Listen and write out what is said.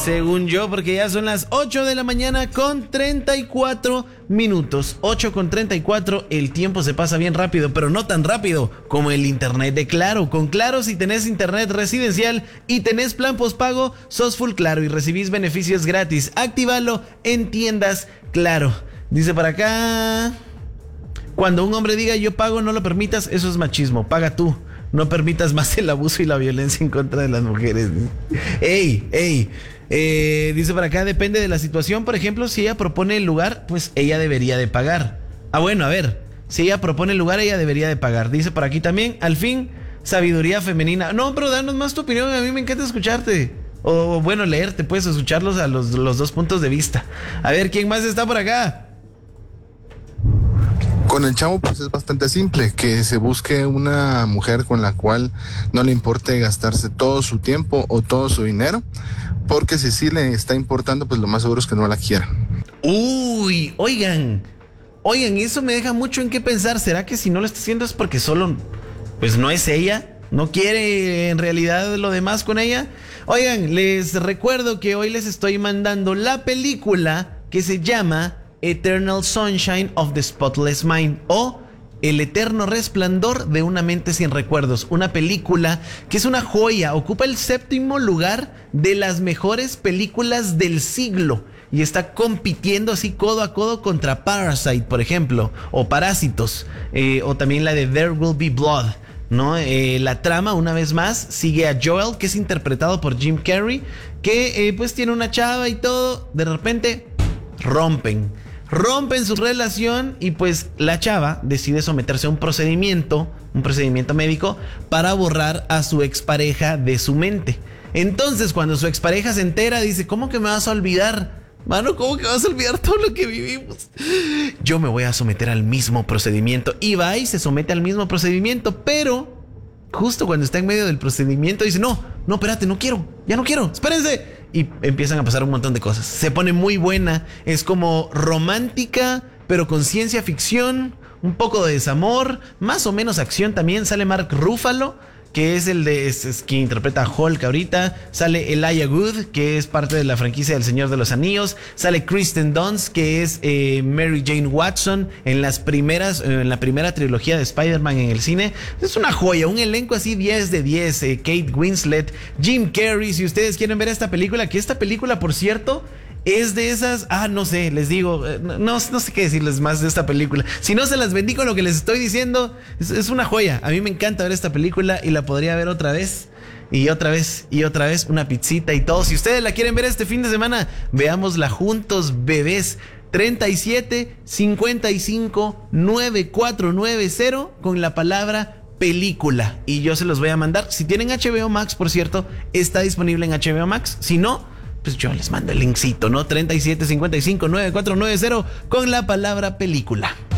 Según yo, porque ya son las 8 de la mañana con 34 minutos. 8:34, el tiempo se pasa bien rápido, pero no tan rápido como el internet de Claro. Con Claro, si tenés internet residencial y tenés plan postpago, sos full Claro y recibís beneficios gratis. Actívalo en tiendas Claro. Dice por acá: cuando un hombre diga yo pago, no lo permitas, eso es machismo. Paga tú. No permitas más el abuso y la violencia en contra de las mujeres. ¡Ey! Dice por acá, depende de la situación. Por ejemplo, si ella propone el lugar, pues ella debería de pagar. Bueno, a ver. Si ella propone el lugar, ella debería de pagar. Dice por aquí también, al fin, sabiduría femenina. No, pero danos más tu opinión. A mí me encanta escucharte. O bueno, leerte, pues, escucharlos a los dos puntos de vista. A ver, ¿quién más está por acá? Con el chavo pues es bastante simple, que se busque una mujer con la cual no le importe gastarse todo su tiempo o todo su dinero, porque si sí le está importando, pues lo más seguro es que no la quiera. Uy, oigan, eso me deja mucho en qué pensar. ¿Será que si no lo está haciendo es porque solo, pues no es ella? ¿No quiere en realidad lo demás con ella? Oigan, les recuerdo que hoy les estoy mandando la película que se llama Eternal Sunshine of the Spotless Mind, o El eterno resplandor de una mente sin recuerdos. Una película que es una joya, ocupa el 7º lugar de las mejores películas del siglo y está compitiendo así codo a codo contra Parasite, por ejemplo, o Parásitos, o también la de There Will Be Blood, ¿no? La trama, una vez más, sigue a Joel, que es interpretado por Jim Carrey, que pues tiene una chava y todo. De repente rompen su relación y pues la chava decide someterse a un procedimiento médico para borrar a su expareja de su mente. Entonces, cuando su expareja se entera, dice: ¿cómo que me vas a olvidar? Mano, ¿cómo que vas a olvidar todo lo que vivimos? Yo me voy a someter al mismo procedimiento. Y va y se somete al mismo procedimiento, pero justo cuando está en medio del procedimiento dice: no, espérate, ya no quiero, espérense. Y empiezan a pasar un montón de cosas. Se pone muy buena, es como romántica, pero con ciencia ficción, un poco de desamor, más o menos acción también. Sale Mark Ruffalo, que es es quien interpreta a Hulk ahorita. Sale Elijah Wood, que es parte de la franquicia del Señor de los Anillos. Sale Kristen Dunst, que es Mary Jane Watson en la primera trilogía de Spider-Man en el cine. Es una joya, un elenco así 10 de 10. Kate Winslet, Jim Carrey. Si ustedes quieren ver esta película, que esta película, por cierto, es de esas, no sé, les digo, no sé qué decirles más de esta película. Si no se las vendí con lo que les estoy diciendo, es una joya. A mí me encanta ver esta película y la podría ver otra vez. Y otra vez, una pizzita y todo. Si ustedes la quieren ver este fin de semana, veámosla juntos, bebés. 37 55 9490 con la palabra película. Y yo se los voy a mandar. Si tienen HBO Max, por cierto, está disponible en HBO Max. Si no, pues yo les mando el linkcito, ¿no? 37 55 9490 con la palabra película.